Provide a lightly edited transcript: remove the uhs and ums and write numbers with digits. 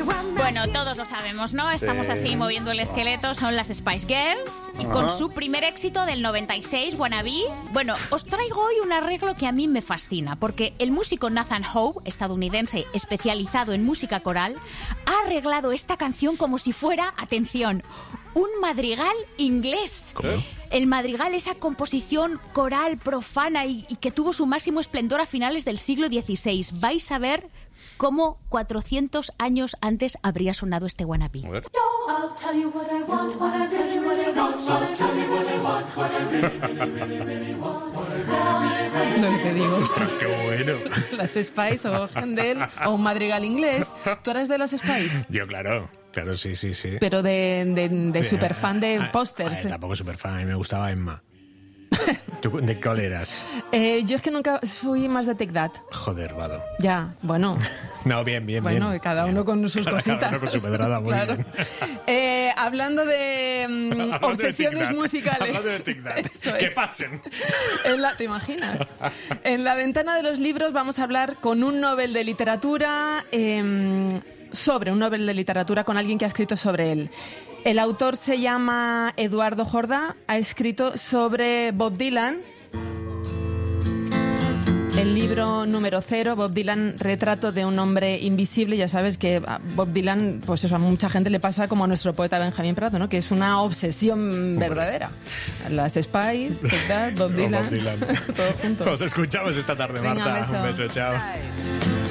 Bueno, todos lo sabemos, ¿no? Estamos así moviendo el esqueleto, son las Spice Girls. Y con su primer éxito del 96, Wannabe. Bueno, os traigo hoy un arreglo que a mí me fascina, porque el músico Nathan Howe, estadounidense especializado en música coral, ha arreglado esta canción como si fuera, atención, un madrigal inglés. ¿Cómo? El madrigal, esa composición coral profana y que tuvo su máximo esplendor a finales del siglo XVI. Vais a ver cómo 400 años antes habría sonado este Wannabe. A ver. Lo que te digo. Ostras, qué bueno. Las Spice o Händel o un madrigal inglés. ¿Tú eres de las Spice? Yo, claro, sí. Pero de superfan de pósters. Tampoco superfan, a mí me gustaba Emma. ¿Tú de cuál eras? Yo es que nunca fui más de Take That. Joder, Vado. Ya, bueno. No, bien. Bueno, cada uno con sus cositas. Cada uno con su pedrada, muy claro. bien. Hablando de obsesiones musicales. Hablando de Take That. Eso Que es. pasen. ¿Te imaginas? En la ventana de los libros vamos a hablar con un Nobel de Literatura, sobre un Nobel de Literatura con alguien que ha escrito sobre él. El autor se llama Eduardo Jordá, ha escrito sobre Bob Dylan. El libro número 0, Bob Dylan, retrato de un hombre invisible. Ya sabes que a Bob Dylan, pues eso, a mucha gente le pasa como a nuestro poeta Benjamín Prado, ¿no? Que es una obsesión verdadera. Las Spice, Take That, Bob Dylan, todo juntos. Nos escuchamos esta tarde, Venga, Marta. beso. Un beso, chao.